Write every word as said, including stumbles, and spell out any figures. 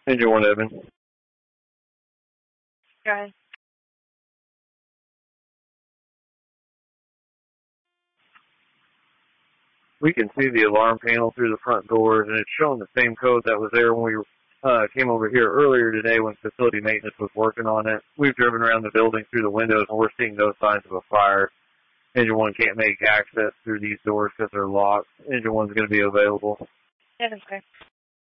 Engine one, Evan. Go ahead. We can see the alarm panel through the front doors, and it's showing the same code that was there when we uh, came over here earlier today when facility maintenance was working on it. We've driven around the building through the windows, and we're seeing no signs of a fire. Engine one can't make access through these doors because they're locked. Engine one's going to be available. Yeah, that's okay.